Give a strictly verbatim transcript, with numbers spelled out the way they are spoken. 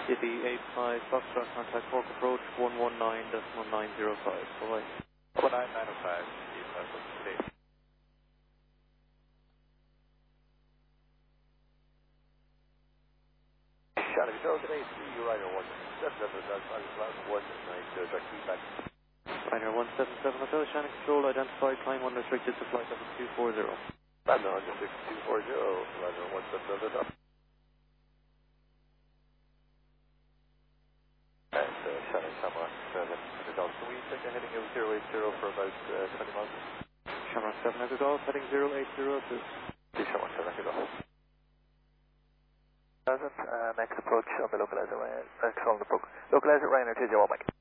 City eight five, Foxtrot, contact Cork approach one one nine nine zero five. Bye bye. one nine nine oh five, eight five, City. Charlie, Control, today, see you Ryder one seven seven, one nine zero, direct feedback. Ryder one seven seven, Hotel Shannon Control, identified, climb one restricted to flight level two four zero. Lambda one six two four zero, Ryder one seven seven, up. And uh, Shannon Shamrock seven, Golf. Can we take a heading of zero eight zero for about uh, twenty miles? Shamrock seven, Echo Golf, heading zero eight zero to... Shamrock seven, Echo Golf. Uh, next approach on the localizer, uh, control the book. Localizer, Ryanair two zero one, Mike.